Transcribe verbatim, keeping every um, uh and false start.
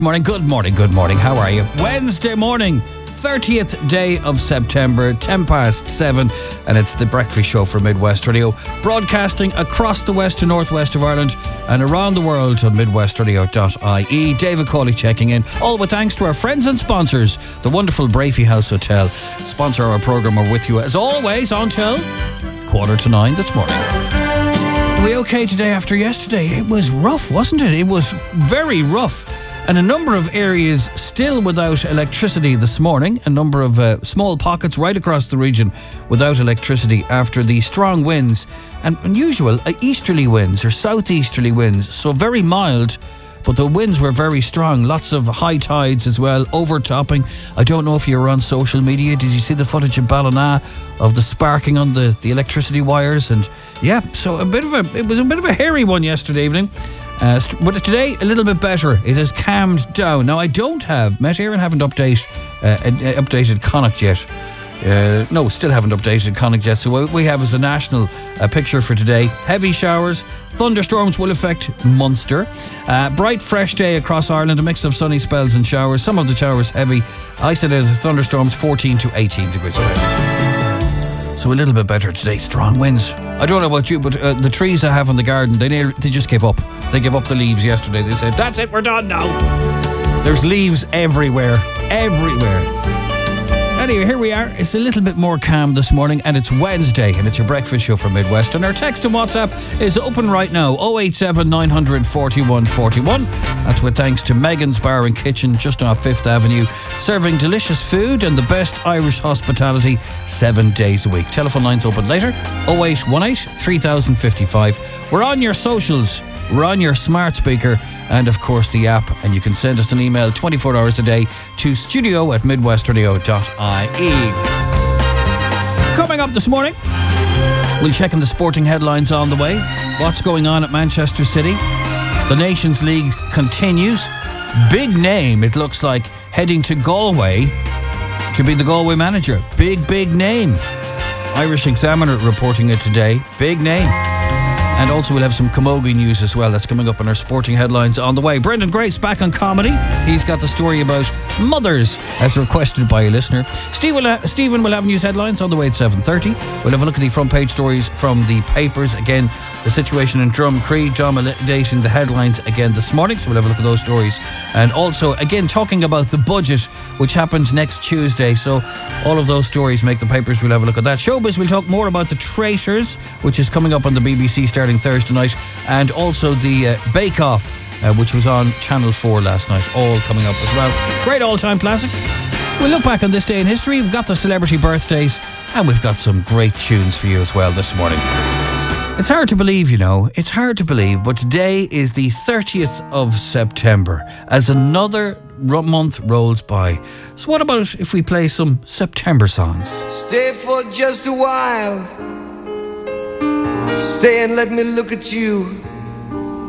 Morning, good morning, good morning. How are you? Wednesday morning, thirtieth day of September, ten past seven, and it's the breakfast show for Midwest Radio, broadcasting across the west to northwest of Ireland and around the world on midwest radio dot I E. David Cawley checking in, all with thanks to our friends and sponsors, the wonderful Brafey House Hotel. Sponsor our programme. Are with you as always until quarter to nine this morning. Are we okay today after yesterday? It was rough, wasn't it? It was very rough. And a number of areas still without electricity this morning. A number of uh, small pockets right across the region without electricity after the strong winds and unusual uh, easterly winds or southeasterly winds. So very mild, but the winds were very strong. Lots of high tides as well, overtopping. I don't know if you were on social media. Did you see the footage in Ballina of the sparking on the, the electricity wires? And yeah, so a bit of a it was a bit of a hairy one yesterday evening. Uh, but today, a little bit better. It has calmed down. Now, I don't have, Met Éireann haven't update, uh, updated Connacht yet. Uh, no, still haven't updated Connacht yet. So what we have is a national uh, picture for today. Heavy showers, thunderstorms will affect Munster. Uh, bright, fresh day across Ireland, a mix of sunny spells and showers. Some of the showers heavy. Isolated thunderstorms, fourteen to eighteen degrees. So a little bit better today. Strong winds. I don't know about you, but uh, the trees I have in the garden, they nearly, they just gave up. They gave up the leaves yesterday. They said, that's it, we're done now. There's leaves everywhere. Everywhere. Anyway, here we are. It's a little bit more calm this morning, and it's Wednesday, and it's your breakfast show from Midwest. And our text and WhatsApp is open right now, oh eight seven, nine four one, four one. That's with thanks to Megan's Bar and Kitchen, just off Fifth Avenue, serving delicious food and the best Irish hospitality seven days a week. Telephone lines open later, oh eight one eight, three thousand fifty-five. We're on your socials, we're on your smart speaker, and of course the app, and you can send us an email twenty-four hours a day to studio at midwest radio dot I E. Coming up this morning, we'll check in the sporting headlines on the way. What's going on at Manchester City? The Nations League continues. Big name, it looks like, heading to Galway to be the Galway manager. Big, big name. Irish Examiner reporting it today. Big name. And also we'll have some camogie news as well. That's coming up in our sporting headlines on the way. Brendan Grace back on comedy. He's got the story about mothers as requested by a listener. Steve will ha- Stephen will have news headlines on the way at seven thirty. We'll have a look at the front page stories from the papers. Again, the situation in Drumcree, dominating the headlines again this morning. So we'll have a look at those stories. And also, again, talking about the budget, which happens next Tuesday. So all of those stories make the papers. We'll have a look at that. Showbiz, we'll talk more about The Traitors, which is coming up on the B B C starting Thursday night, and also the uh, Bake Off, uh, which was on Channel four last night, all coming up as well. Great all-time classic. We'll look back on this day in history. We've got the celebrity birthdays, and we've got some great tunes for you as well this morning. It's hard to believe, you know, it's hard to believe, but today is the thirtieth of September as another ro- month rolls by. So what about if we play some September songs? Stay for just a while. Stay and let me look at you.